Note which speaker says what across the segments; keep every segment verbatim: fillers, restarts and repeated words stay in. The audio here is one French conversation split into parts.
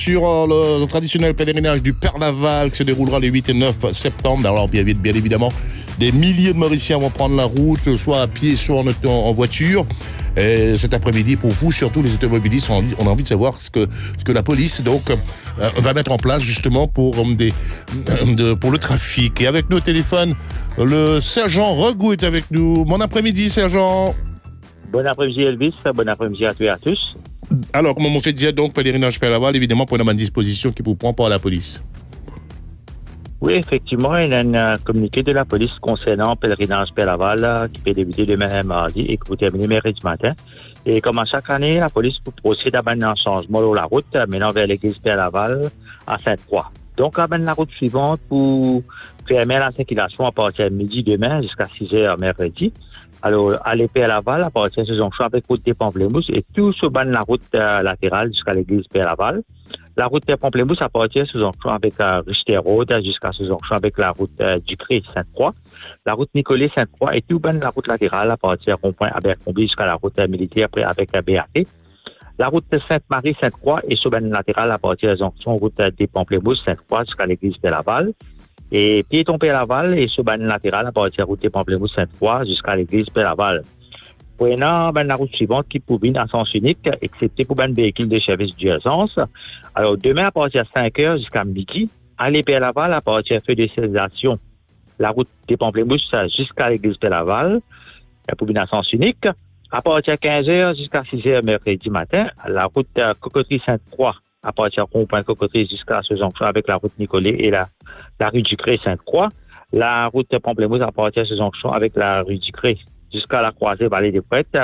Speaker 1: Sur euh, le, le traditionnel pèlerinage du Père Laval qui se déroulera les huit et neuf septembre. Alors bien, bien évidemment, des milliers de Mauriciens vont prendre la route, soit à pied, soit en, en, en voiture. Et cet après-midi, pour vous, surtout les automobilistes, on a envie, on a envie de savoir ce que, ce que la police donc, euh, va mettre en place justement pour, euh, des, de, pour le trafic. Et avec nous au téléphone, le sergent Regou est avec nous. Bon après-midi, sergent.
Speaker 2: Bon après-midi, Elvis. Bon après-midi à tous et à tous.
Speaker 1: Alors, comment on fait dire donc pèlerinage Père Laval, évidemment, pour une bonne disposition qui vous prend par la police?
Speaker 2: Oui, effectivement, il y a un communiqué de la police concernant pèlerinage Père Laval qui peut débuter demain mardi et qui peut terminer mercredi matin. Et comme à chaque année, la police procède à un changement sur la route menant vers l'église Père Laval à Sainte-Croix. Donc, à la route suivante pour permettre la circulation à partir de midi demain jusqu'à six heures mercredi. Alors, à l'épée à Laval, à partir de ce jonction avec route des Pamplemousses et tout se ban la route euh, latérale jusqu'à l'église Père Laval. La route des Pamplemousses à partir de ce jonction avec euh, Richter Road jusqu'à ce jonction avec la route euh, du Cré Sainte-Croix. La route Nicolet Sainte-Croix et tout ban la route latérale à partir de rond-point Abercrombie jusqu'à la route euh, militaire après avec la B A T. La route de Sainte-Marie Sainte-Croix et ce ban latérale à partir de la jonction route euh, des Pamplemousses Sainte-Croix jusqu'à l'église Père Laval. Et piéton Père Laval et ce ban latéral à partir de la route des Pamplemousses Sainte-Croix jusqu'à l'église Père Laval. Prenant ben, la route suivante qui pour une à sens unique, excepté pour un véhicule de service d'urgence. Alors, demain à partir de cinq heures jusqu'à midi, allez Père Laval à partir de feu de civilisation, la route des Pamplemousses jusqu'à l'église Père Laval, pour une à sens unique. À partir de quinze heures jusqu'à six heures mercredi matin, la route euh, Cocoterie Sainte-Croix, à partir de rond-point Cocoterie jusqu'à ce jonction avec la route Nicolet et la, la rue du Cré Sainte-Croix. La route de Pamplemousse à partir de ce jonction avec la rue du Cré jusqu'à la croisée Vallée des Prêtres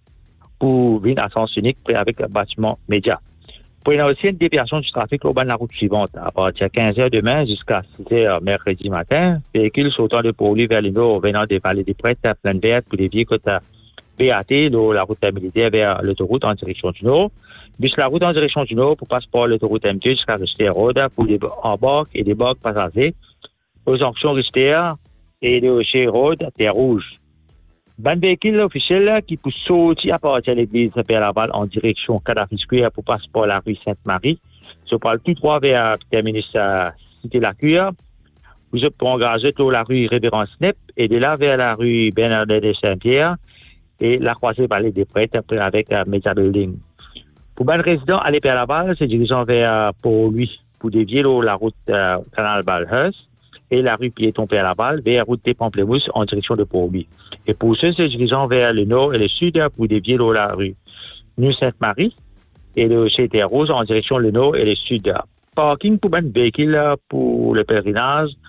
Speaker 2: pour venir à sens unique près avec le bâtiment média. Pour une aussi une déviation du trafic au bas de la route suivante, à partir de quinze heures demain jusqu'à six heures mercredi matin, véhicules sautant de Pau-Louis vers le nord venant des Vallées des Prêtres, pleine verte pour dévier côté B A T, la route militaire vers l'autoroute en direction du nord. Bus la route en direction du nord pour passer par l'autoroute M deux jusqu'à Richter Road pour des embarques et des barques passagers aux jonctions Richter et de Rocher Road, Terre Rouge. Ban véhicule officiel qui peut sortir à partir de l'église Père Laval en direction Kadhafi Square pour passer par la rue Sainte-Marie. Se parle tout droit vers terminus euh, Cité la Cure. Vous pouvez engager sur la rue Révérend Snep et de là vers la rue Bernardin de Saint-Pierre et la croisée Vallée des Prêtres après avec euh, Media Building. Pour ban résident à l'épée à Laval, se dirigeant vers euh, Pau-Louis pour dévier la route euh, Canal Balhurst et la rue Piéton Père Laval vers la route des Pamplemousses en direction de Pau-Louis. Et pour ceux se dirigeant vers le nord et le sud pour dévier la rue New Sainte-Marie et le chez Terre Rose en direction le nord et le sud. Parking pour ban véhicule pour le pèlerinage